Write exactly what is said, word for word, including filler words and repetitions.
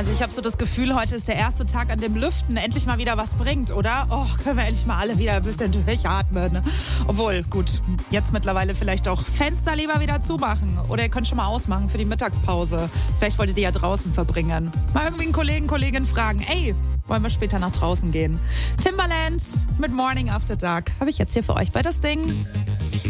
Also ich habe so das Gefühl, heute ist der erste Tag, an dem Lüften endlich mal wieder was bringt, oder? Oh, können wir endlich mal alle wieder ein bisschen durchatmen. Ne? Obwohl, gut, jetzt mittlerweile vielleicht auch Fenster lieber wieder zumachen. Oder ihr könnt schon mal ausmachen für die Mittagspause. Vielleicht wollt ihr die ja draußen verbringen. Mal irgendwie einen Kollegen, Kollegin fragen, ey, wollen wir später nach draußen gehen? Timbaland mit Morning After Dark habe ich jetzt hier für euch bei das Ding.